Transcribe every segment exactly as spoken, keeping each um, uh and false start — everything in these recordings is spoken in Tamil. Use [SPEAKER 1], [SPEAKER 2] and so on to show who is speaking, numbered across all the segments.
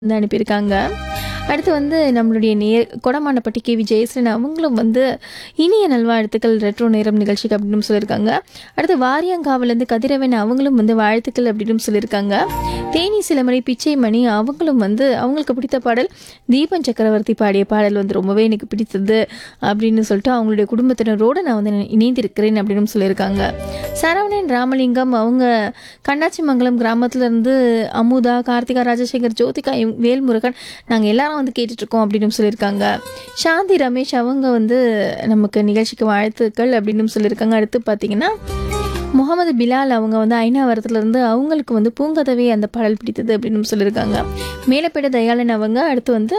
[SPEAKER 1] வந்து அனுப்பியிருக்காங்க. அடுத்து வந்து நம்மளுடைய நேர் கொடமானப்பட்டி கே வி ஜெயஸ்ரீன் அவங்களும் வந்து இனிய நல்வாழ்த்துக்கள் ரெட்ரோ நேரம் நிகழ்ச்சிக்கு அப்படின்னு சொல்லியிருக்காங்க. அடுத்து வாரியங்காவிலேருந்து கதிரவன் அவங்களும் வந்து வாழ்த்துக்கள் அப்படின்னு சொல்லியிருக்காங்க. தேனி சிலமலை பிச்சைமணி அவங்களும் வந்து அவங்களுக்கு பிடித்த பாடல் தீபன் சக்கரவர்த்தி பாடிய பாடல் வந்து ரொம்பவே எனக்கு பிடித்தது அப்படின்னு சொல்லிட்டு அவங்களுடைய குடும்பத்தினரோடு நான் வந்து இணைந்திருக்கிறேன் அப்படின்னு சொல்லியிருக்காங்க. சரவணன் ராமலிங்கம் அவங்க கண்ணாச்சிமங்கலம் கிராமத்துலேருந்து அமுதா கார்த்திகா ராஜசேகர் ஜோதிகா இவ்- வேல்முருகன் நாங்கள் எல்லாரும் வந்து கேட்டுட்ருக்கோம் அப்படின்னு சொல்லியிருக்காங்க. சாந்தி ரமேஷ் அவங்க வந்து நமக்கு நிகழ்ச்சிக்கு வாழ்த்துக்கள் அப்படின்னு சொல்லியிருக்காங்க. அடுத்து பார்த்தீங்கன்னா முகமது பிலால் அவங்க வந்து ஐநாவரத்துலேருந்து அவங்களுக்கு வந்து பூங்கதவே அந்த பாடல் பிடித்தது அப்படின்னு சொல்லியிருக்காங்க. மேலப்பேட தயாளன் அவங்க அடுத்து வந்து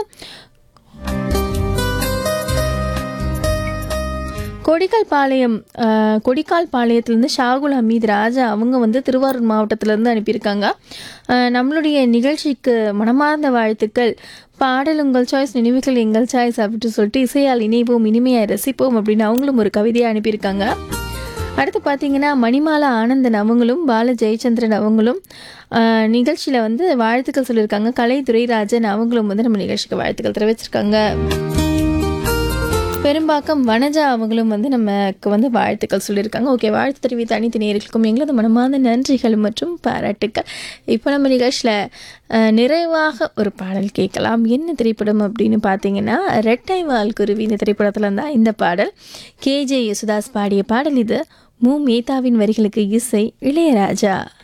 [SPEAKER 1] கொடிக்கால் பாளையம் அஹ், கொடிக்கால் பாளையத்துலேருந்து ஷாகுல் ஹமீத் ராஜா அவங்க வந்து திருவாரூர் மாவட்டத்திலேருந்து அனுப்பியிருக்காங்க. அஹ், நம்மளுடைய நிகழ்ச்சிக்கு மனமார்ந்த வாழ்த்துக்கள், பாடல் உங்கள் சாய்ஸ் நினைவுகள் எங்கள் சாய்ஸ் அப்படின்னு சொல்லிட்டு இசையால் இணைவோம் இனிமையை ரசிப்போம் அப்படின்னு அவங்களும் ஒரு கவிதையை அனுப்பியிருக்காங்க. அடுத்து பார்த்தீங்கன்னா மணிமாலா ஆனந்தன் அவங்களும் பால ஜெயச்சந்திரன் அவங்களும் நிகழ்ச்சியில் வந்து வாழ்த்துக்கள் சொல்லியிருக்காங்க. கலை துரைராஜன் அவங்களும் வந்து நம்ம நிகழ்ச்சிக்கு வாழ்த்துக்கள் தெரிவிச்சிருக்காங்க. பெரும்பாக்கம் வனஜா அவங்களும் வந்து நமக்கு வந்து வாழ்த்துக்கள் சொல்லியிருக்காங்க. ஓகே, வாழ்த்து தெரிவித்த அனைத்து நேயர்களுக்கும் எங்களது மனமார்ந்த நன்றிகள் மற்றும் பாராட்டுக்கள். இப்போ நம்ம நிகழ்ச்சியில் நிறைவாக ஒரு பாடல் கேட்கலாம். என்ன திரைப்படம் அப்படின்னு பார்த்தீங்கன்னா ரெட்டை வால் குருவி இந்த திரைப்படத்தில் இருந்தால் இந்த பாடல் கே ஜே யேசுதாஸ் பாடிய பாடல். இது மு மேத்தாவின் வரிகளுக்கு இசை இளையராஜா.